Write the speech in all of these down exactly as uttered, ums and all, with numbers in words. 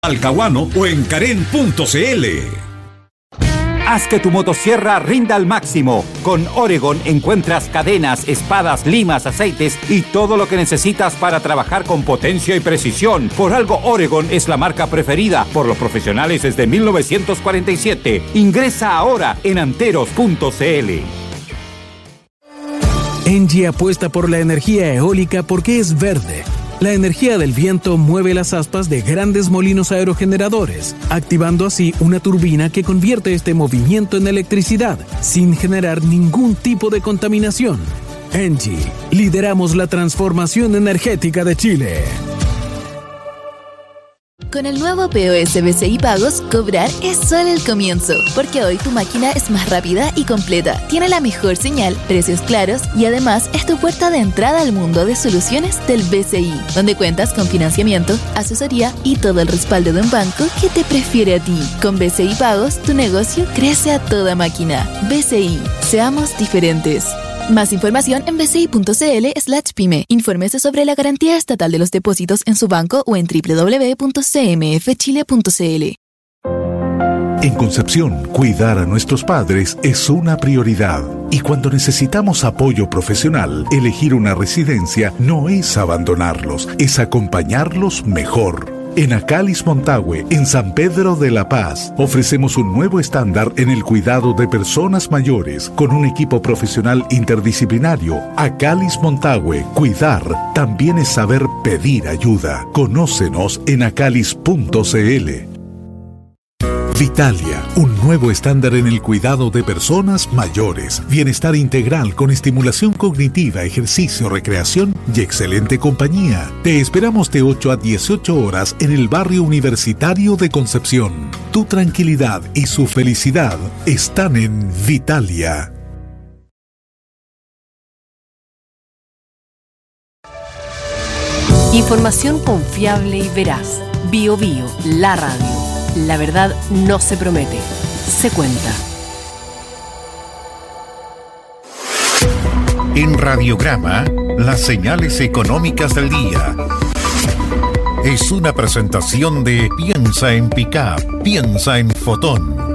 Talcahuano o en Karen punto c l. Haz que tu motosierra rinda al máximo. Con Oregon encuentras cadenas, espadas, limas, aceites y todo lo que necesitas para trabajar con potencia y precisión. Por algo Oregon es la marca preferida por los profesionales desde mil novecientos cuarenta y siete. Ingresa ahora en anteros punto c l. Engie apuesta por la energía eólica porque es verde. La energía del viento mueve las aspas de grandes molinos aerogeneradores, activando así una turbina que convierte este movimiento en electricidad, sin generar ningún tipo de contaminación. Engie, lideramos la transformación energética de Chile. Con el nuevo P O S B C I Pagos, cobrar es solo el comienzo, porque hoy tu máquina es más rápida y completa, tiene la mejor señal, precios claros y además es tu puerta de entrada al mundo de soluciones del B C I, donde cuentas con financiamiento, asesoría y todo el respaldo de un banco que te prefiere a ti. Con B C I Pagos, tu negocio crece a toda máquina. B C I, seamos diferentes. Más información en b c i punto c l slash pyme. Infórmese sobre la garantía estatal de los depósitos en su banco o en doble u doble u doble u punto c m f chile punto c l. En Concepción, cuidar a nuestros padres es una prioridad. Y cuando necesitamos apoyo profesional, elegir una residencia no es abandonarlos, es acompañarlos mejor. En Acalis Montague, en San Pedro de la Paz, ofrecemos un nuevo estándar en el cuidado de personas mayores con un equipo profesional interdisciplinario. Acalis Montague, cuidar también es saber pedir ayuda. Conócenos en acalis punto c l. Vitalia, un nuevo estándar en el cuidado de personas mayores. Bienestar integral con estimulación cognitiva, ejercicio, recreación y excelente compañía. Te esperamos de ocho a dieciocho horas en el barrio universitario de Concepción. Tu tranquilidad y su felicidad están en Vitalia. Información confiable y veraz. Bio Bio, la radio. La verdad no se promete, se cuenta. En Radiograma, las señales económicas del día. Es una presentación de Piensa en Pickup, piensa en Fotón.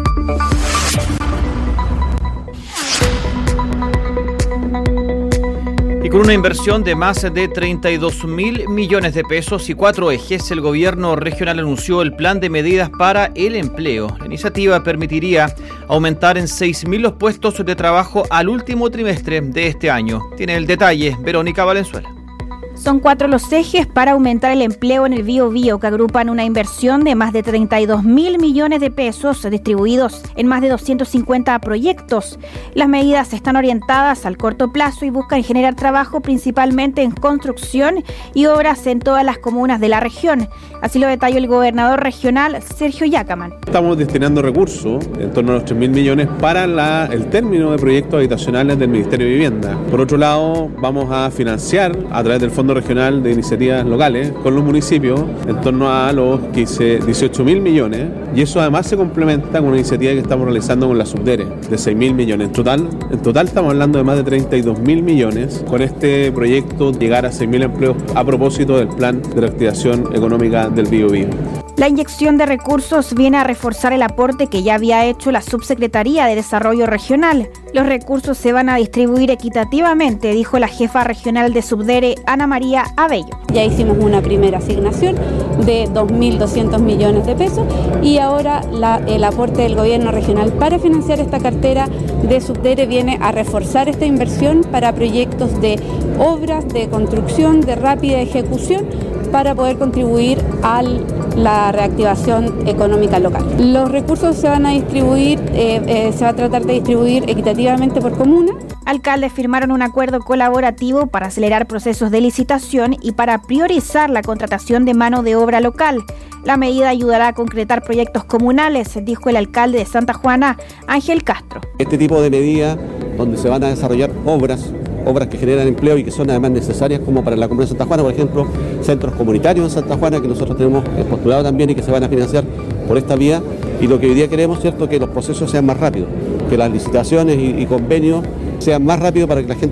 Y con una inversión de más de treinta y dos mil millones de pesos y cuatro ejes, el gobierno regional anunció el plan de medidas para el empleo. La iniciativa permitiría aumentar en seis mil los puestos de trabajo al último trimestre de este año. Tiene el detalle Verónica Valenzuela. Son cuatro los ejes para aumentar el empleo en el Bío Bío, que agrupan una inversión de más de treinta y dos mil millones de pesos distribuidos en más de doscientos cincuenta proyectos. Las medidas están orientadas al corto plazo y buscan generar trabajo principalmente en construcción y obras en todas las comunas de la región. Así lo detalló el gobernador regional, Sergio Yacaman. Estamos destinando recursos, en torno a los tres mil millones, para la, el término de proyectos habitacionales del Ministerio de Vivienda. Por otro lado, vamos a financiar a través del Fondo Regional de Iniciativas Locales con los municipios en torno a los dieciocho mil millones, y eso además se complementa con una iniciativa que estamos realizando con la Subdere de seis mil millones. En total, en total estamos hablando de más de treinta y dos mil millones con este proyecto, llegar a seis mil empleos a propósito del plan de reactivación económica del Bío Bío. La inyección de recursos viene a reforzar el aporte que ya había hecho la Subsecretaría de Desarrollo Regional. Los recursos se van a distribuir equitativamente, dijo la jefa regional de Subdere, Ana María Abello. Ya hicimos una primera asignación de dos mil doscientos millones de pesos y ahora la, el aporte del gobierno regional para financiar esta cartera de Subdere viene a reforzar esta inversión para proyectos de obras de construcción de rápida ejecución para poder contribuir a la reactivación económica local. Los recursos se van a distribuir, eh, eh, se va a tratar de distribuir equitativamente por comuna. Alcaldes firmaron un acuerdo colaborativo para acelerar procesos de licitación y para priorizar la contratación de mano de obra local. La medida ayudará a concretar proyectos comunales, dijo el alcalde de Santa Juana, Ángel Castro. Este tipo de medidas donde se van a desarrollar obras obras que generan empleo y que son además necesarias como para la comuna de Santa Juana, por ejemplo, centros comunitarios en Santa Juana que nosotros tenemos postulado también y que se van a financiar por esta vía, y lo que hoy día queremos, cierto, que los procesos sean más rápidos, que las licitaciones y, y convenios sean más rápidos para que la gente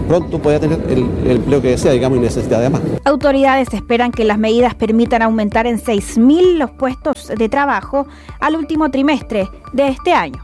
pronto pueda tener el, el empleo que desea, digamos, y necesita además. Autoridades esperan que las medidas permitan aumentar en seis mil los puestos de trabajo al último trimestre de este año.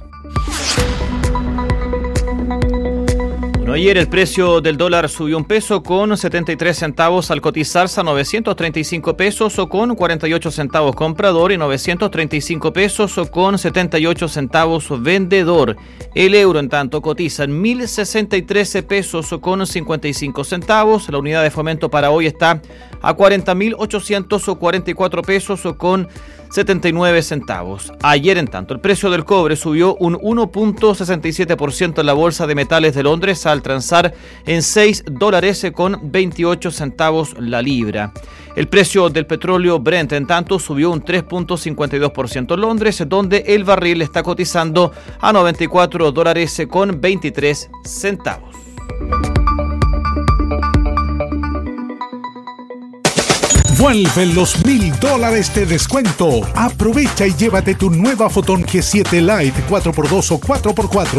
Bueno, ayer el precio del dólar subió un peso con setenta y tres centavos al cotizarse a novecientos treinta y cinco pesos o con cuarenta y ocho centavos comprador y novecientos treinta y cinco pesos o con setenta y ocho centavos vendedor. El euro, en tanto, cotiza en mil sesenta y tres pesos o con cincuenta y cinco centavos. La unidad de fomento para hoy está a cuarenta mil ochocientos cuarenta y cuatro pesos o con setenta y nueve centavos. Ayer, en tanto, el precio del cobre subió un uno punto sesenta y siete por ciento en la Bolsa de Metales de Londres al transar en seis dólares con veintiocho centavos la libra. El precio del petróleo Brent, en tanto, subió un tres punto cincuenta y dos por ciento en Londres, donde el barril está cotizando a noventa y cuatro dólares con veintitrés centavos. Vuelven los mil dólares de descuento. Aprovecha y llévate tu nueva Foton G siete Lite cuatro por dos o cuatro por cuatro